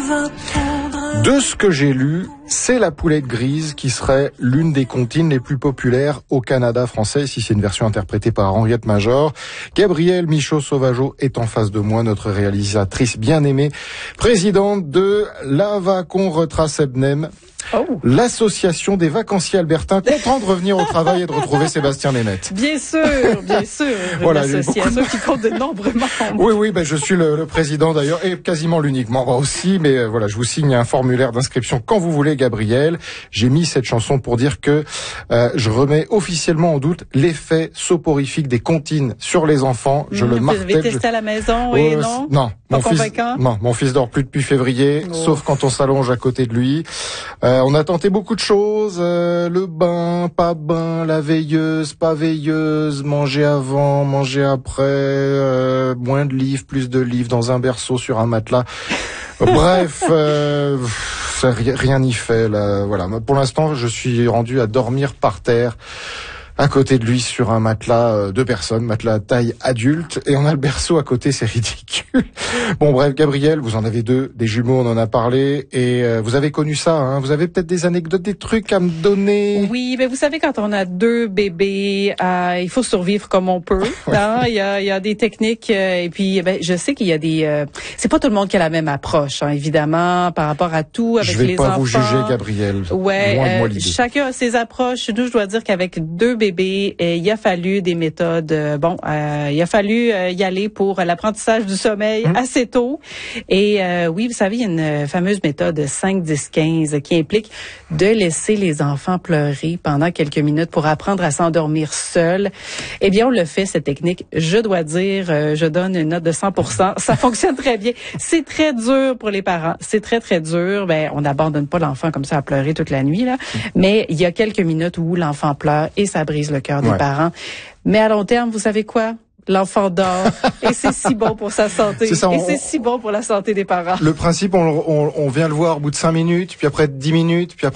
De ce que j'ai lu, c'est la poulette grise qui serait l'une des comptines les plus populaires au Canada français. Ici, c'est une version interprétée par Henriette Major. Gabrielle Michaud-Sauvageau est en face de moi, notre réalisatrice bien-aimée, présidente de l'Avacon Retrace Ebnem. Oh. L'association des vacanciers albertains, content de revenir au travail et de retrouver Sébastien Németh. Bien sûr. Voilà, une association qui compte de nombreux membres. Oui, je suis le président d'ailleurs, et quasiment l'unique membre aussi, mais voilà, je vous signe un formulaire d'inscription quand vous voulez, Gabriel. J'ai mis cette chanson pour dire que je remets officiellement en doute l'effet soporifique des comptines sur les enfants. Je le martèle. Vous avez testé à la maison et non? Non. Mon fils dort plus depuis février, sauf quand on s'allonge à côté de lui. On a tenté beaucoup de choses, le bain, pas bain, la veilleuse, pas veilleuse, manger avant, manger après, moins de livres, plus de livres, dans un berceau, sur un matelas. Bref, rien n'y fait là. Voilà. Pour l'instant, je suis rendu à dormir par terre, à côté de lui, sur un matelas de personnes, matelas taille adulte, et on a le berceau à côté, c'est ridicule. Bon, bref, Gabriel, vous en avez deux, des jumeaux, on en a parlé, et vous avez connu ça, hein. Vous avez peut-être des anecdotes, des trucs à me donner? Oui, mais vous savez, quand on a deux bébés, il faut survivre comme on peut. Hein? Il y a des techniques, et puis je sais qu'il y a des... c'est pas tout le monde qui a la même approche, hein, évidemment, par rapport à tout, avec les enfants. Je vais pas vous juger, Gabriel. Ouais, chacun a ses approches. Nous, je dois dire qu'avec deux bébés, il a fallu des méthodes. Il a fallu y aller pour l'apprentissage du sommeil assez tôt. Et oui, vous savez, il y a une fameuse méthode 5-10-15 qui implique de laisser les enfants pleurer pendant quelques minutes pour apprendre à s'endormir seuls. Eh bien, on le fait, cette technique. Je dois dire, je donne une note de 100%. Ça fonctionne très bien. C'est très dur pour les parents. C'est très, très dur. On n'abandonne pas l'enfant comme ça à pleurer toute la nuit, là. Mais il y a quelques minutes où l'enfant pleure et ça brise le cœur des parents. Mais à long terme, vous savez quoi? L'enfant dort et c'est si bon pour sa santé. C'est si bon pour la santé des parents. Le principe, on vient le voir au bout de 5 minutes, puis après 10 minutes, puis après